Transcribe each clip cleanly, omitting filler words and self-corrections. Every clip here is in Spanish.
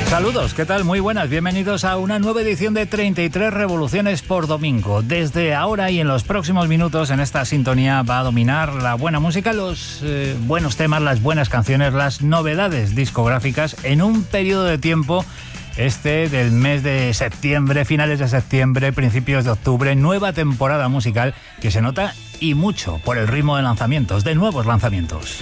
Saludos, ¿qué tal? Muy buenas, bienvenidos a una nueva edición de 33 Revoluciones por Domingo. Desde ahora y en los próximos minutos en esta sintonía va a dominar la buena música, los buenos temas, las buenas canciones, las novedades discográficas en un periodo de tiempo del mes de septiembre, finales de septiembre, principios de octubre, nueva temporada musical que se nota y mucho por el ritmo de lanzamientos, de nuevos lanzamientos.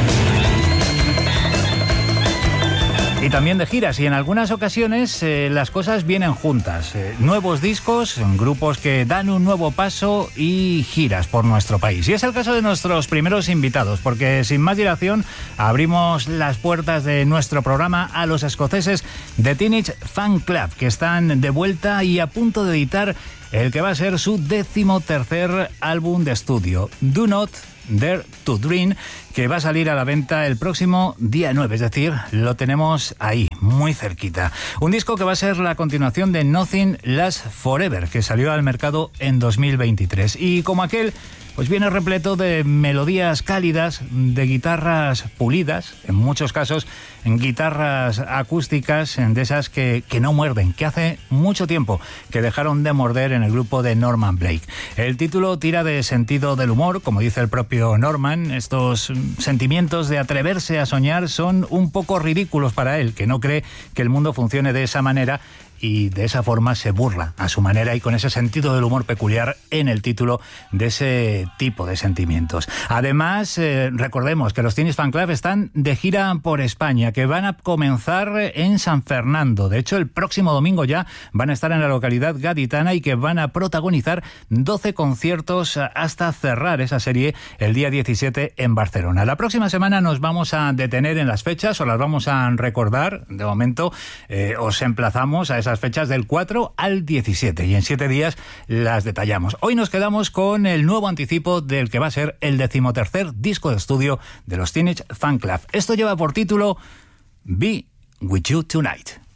Y también de giras, y en algunas ocasiones las cosas vienen juntas. Nuevos discos, grupos que dan un nuevo paso y giras por nuestro país. Y es el caso de nuestros primeros invitados, porque sin más dilación abrimos las puertas de nuestro programa a los escoceses de Teenage Fanclub, que están de vuelta y a punto de editar el que va a ser su 13º álbum de estudio, Do Not Dare to Dream, que va a salir a la venta el próximo día 9, es decir, lo tenemos ahí, muy cerquita. Un disco que va a ser la continuación de Nothing Lasts Forever, que salió al mercado en 2023. Y como aquel, pues viene repleto de melodías cálidas, de guitarras pulidas, en muchos casos en guitarras acústicas, de esas que no muerden, que hace mucho tiempo que dejaron de morder en el grupo de Norman Blake. El título tira de sentido del humor, como dice el propio Norman. Estos sentimientos de atreverse a soñar son un poco ridículos para él, que no cree que el mundo funcione de esa manera, y de esa forma se burla a su manera y con ese sentido del humor peculiar en el título de ese tipo de sentimientos. Además, recordemos que los Teenage Fanclub están de gira por España, que van a comenzar en San Fernando. De hecho, el próximo domingo ya van a estar en la localidad gaditana y que van a protagonizar 12 conciertos hasta cerrar esa serie el día 17 en Barcelona. La próxima semana nos vamos a detener en las fechas, o las vamos a recordar. De momento, os emplazamos a esas fechas del 4 al 17 y en 7 días las detallamos. Hoy nos quedamos con el nuevo anticipo del que va a ser el 13º disco de estudio de los Teenage Fanclub. Esto lleva por título Be With You Tonight.